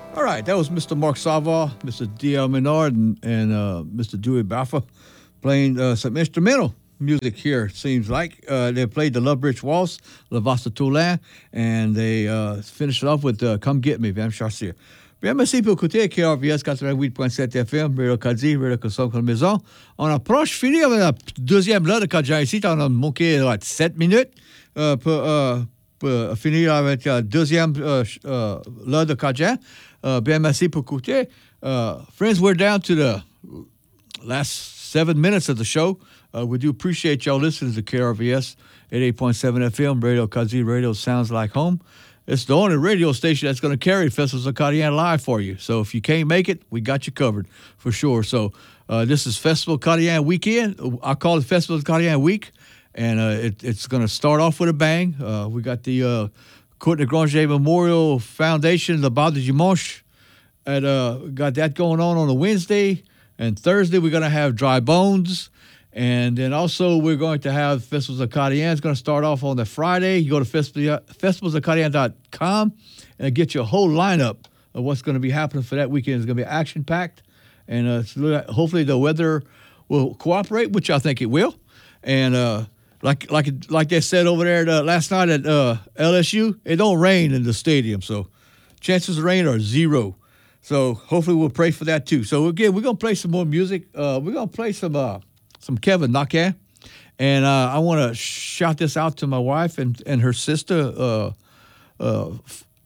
All right, that was Mr. Mark Sava, Mr. D.L. Menard, and Mr. Dewey Baffa playing some instrumental music here, it seems like. They played the Love Bridge Waltz, La Vasta Toulin, and they finished it off with Come Get Me, Vam Chartier. Bien, merci pour écouter KRVS 88.7 FM, Radio Kadi, Radio Consomme comme maison. On approche fini avec la deuxième heure de Kadja ici. On a manqué 7 minutes pour finir avec la deuxième heure de Kadja. Bien, merci pour écouter. Friends, we're down to the last 7 minutes of the show. We do appreciate y'all listening to KRVS 88.7 FM, Radio Kazi, Radio Sounds Like Home. It's the only radio station that's going to carry Festivals of Cardian live for you. So if you can't make it, we got you covered for sure. So this is Festival Cardian Weekend. I call it Festival Cardian Week. And it's going to start off with a bang. We got the Courtney Granger Memorial Foundation, the Bar de Dimanche. And got that going on a Wednesday. And Thursday, we're going to have Dry Bones. And then also we're going to have Festivals of Cardian. It's going to start off on the Friday. You go to festivalsofcardian.com and get you a whole lineup of what's going to be happening for that weekend. It's going to be action-packed. And hopefully the weather will cooperate, which I think it will. And like they said over there last night at LSU, it don't rain in the stadium. So chances of rain are 0. So hopefully we'll pray for that too. So again, we're going to play some more music. We're going to play some Kevin Naquin. And I want to shout this out to my wife and her sister, over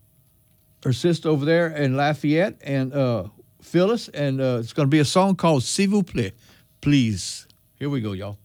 there in Lafayette, and Phyllis. And it's going to be a song called S'il vous plaît, please. Here we go, y'all.